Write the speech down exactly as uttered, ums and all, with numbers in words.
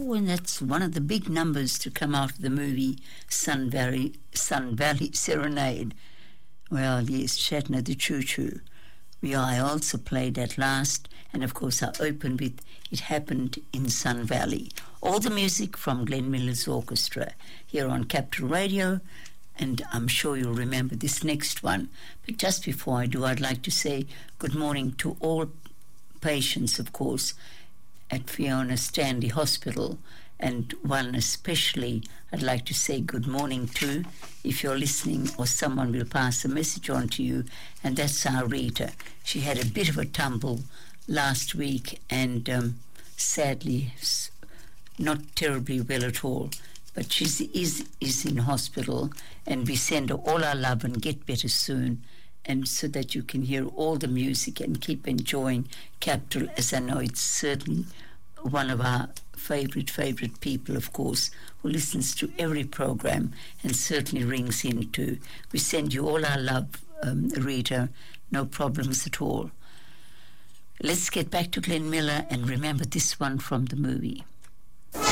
Oh, and that's one of the big numbers to come out of the movie Sun Valley, Sun Valley Serenade. Well, yes, Shatner the Choo Choo. We I also played at last, and of course I opened with It Happened in Sun Valley. All the music from Glenn Miller's orchestra here on Capital Radio, and I'm sure you'll remember this next one. But just before I do, I'd like to say good morning to all patients, of course, at Fiona Stanley Hospital, and one especially I'd like to say good morning to, if you're listening or someone will pass a message on to you, and that's our Rita. She had a bit of a tumble last week and um, sadly not terribly well at all, but she is, is in hospital, and we send her all our love and get better soon, and so that you can hear all the music and keep enjoying Capital, as I know it's certainly one of our favourite, favourite people, of course, who listens to every program and certainly rings in too. We send you all our love, um, Rita, no problems at all. Let's get back to Glenn Miller and remember this one from the movie.